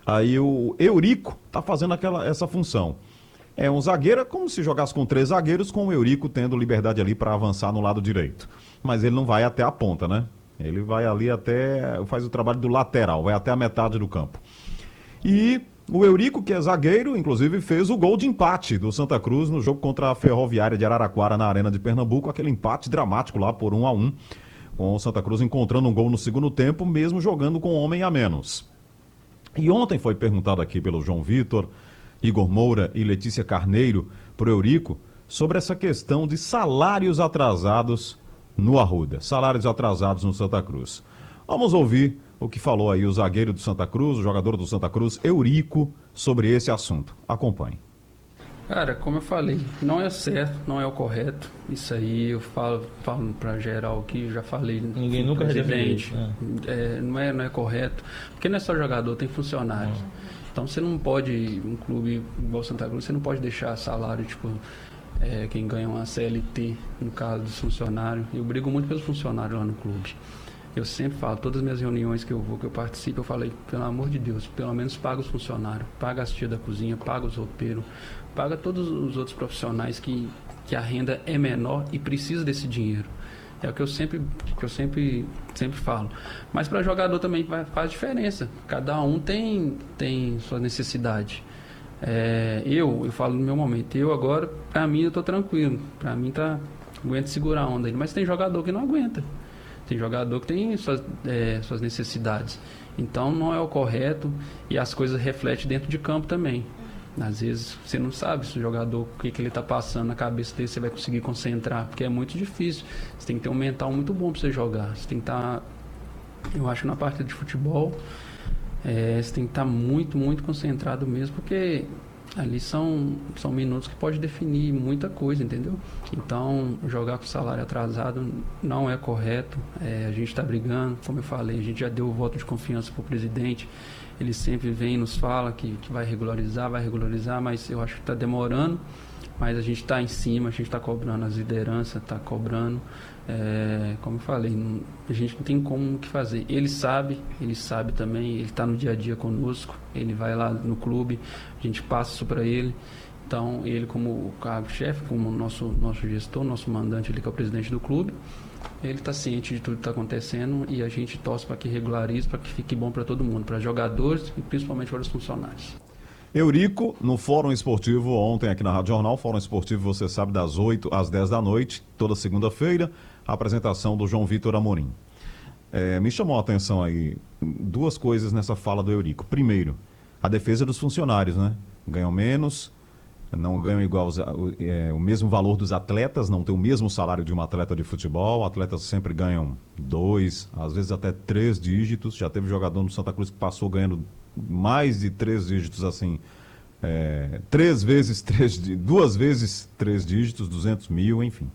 Aí o Eurico tá fazendo essa função. É um zagueiro, é como se jogasse com 3 zagueiros, com o Eurico tendo liberdade ali para avançar no lado direito. Mas ele não vai até a ponta, né? Ele vai ali faz o trabalho do lateral, vai até a metade do campo. E o Eurico, que é zagueiro, inclusive fez o gol de empate do Santa Cruz no jogo contra a Ferroviária de Araraquara na Arena de Pernambuco, aquele empate dramático lá por 1-1, com o Santa Cruz encontrando um gol no segundo tempo, mesmo jogando com um homem a menos. E ontem foi perguntado aqui pelo João Vitor, Igor Moura e Letícia Carneiro para o Eurico sobre essa questão de salários atrasados no Arruda, salários atrasados no Santa Cruz. Vamos ouvir o que falou aí o zagueiro do Santa Cruz, o jogador do Santa Cruz, Eurico, sobre esse assunto. Acompanhe. Cara, como eu falei, não é certo, não é o correto. Isso aí eu falo para geral aqui, já falei. Ninguém nunca recebeu isso, né? Não é correto, porque não é só jogador, tem funcionários. Então você não pode, um clube igual o Santa Cruz, você não pode deixar salário, tipo, quem ganha uma CLT, no caso dos funcionários. Eu brigo muito pelos funcionários lá no clube. Eu sempre falo, todas as minhas reuniões que eu vou, que eu participo, eu falei, pelo amor de Deus, pelo menos paga os funcionários, paga as tias da cozinha, paga os roupeiros, paga todos os outros profissionais que a renda é menor e precisa desse dinheiro. É o que eu sempre falo. Mas para jogador também faz diferença. Cada um tem sua necessidade. Eu falo no meu momento. Eu agora, para mim, eu tô tranquilo. Para mim, aguento segurar a onda aí. Mas tem jogador que não aguenta. Tem jogador que tem suas necessidades. Então, não é o correto e as coisas refletem dentro de campo também. Às vezes você não sabe se o jogador, o que ele está passando na cabeça dele, você vai conseguir concentrar, porque é muito difícil. Você tem que ter um mental muito bom para você jogar. Você tem que estar, eu acho, na parte de futebol, você tem que estar muito, muito concentrado mesmo, porque ali são minutos que pode definir muita coisa, entendeu? Então, jogar com salário atrasado não é correto. A gente está brigando, como eu falei, a gente já deu o voto de confiança para o presidente. Ele sempre vem e nos fala que vai regularizar, mas eu acho que está demorando. Mas a gente está em cima, a gente está cobrando, as lideranças estão cobrando. Como eu falei, a gente não tem como o que fazer. Ele sabe também, ele está no dia a dia conosco, ele vai lá no clube, a gente passa isso para ele. Então, ele como o cargo-chefe, como nosso gestor, nosso mandante, ele que é o presidente do clube, ele está ciente de tudo que está acontecendo e a gente torce para que regularize, para que fique bom para todo mundo, para jogadores e principalmente para os funcionários. Eurico, no Fórum Esportivo, ontem aqui na Rádio Jornal, Fórum Esportivo, você sabe, das 8 às 10 da noite, toda segunda-feira, a apresentação do João Vitor Amorim. Me chamou a atenção aí 2 coisas nessa fala do Eurico. Primeiro, a defesa dos funcionários, né? Ganham menos, não ganham igual o mesmo valor dos atletas, não tem o mesmo salário de um atleta de futebol. Atletas sempre ganham 2, às vezes até 3 dígitos. Já teve jogador no Santa Cruz que passou ganhando mais de 3 dígitos, assim, 2 vezes 3 dígitos, 200 mil, enfim.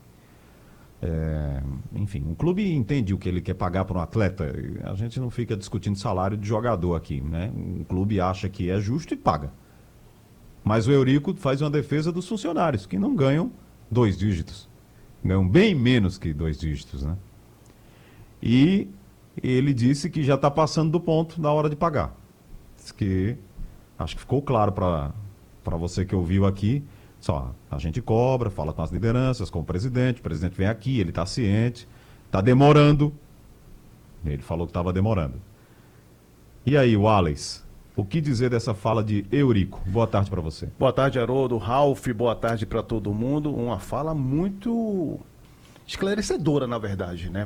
Enfim, o clube entende o que ele quer pagar para um atleta. A gente não fica discutindo salário de jogador aqui, né? O clube acha que é justo e paga. Mas o Eurico faz uma defesa dos funcionários, que não ganham 2 dígitos. Ganham bem menos que 2 dígitos, né? E ele disse que já está passando do ponto na hora de pagar. Diz que, acho que ficou claro para você que ouviu aqui, só a gente cobra, fala com as lideranças, com o presidente vem aqui, ele está ciente, está demorando. Ele falou que estava demorando. E aí, Wallace? O que dizer dessa fala de Eurico? Boa tarde para você. Boa tarde, Haroldo, Ralf, boa tarde para todo mundo. Uma fala muito esclarecedora, na verdade, né?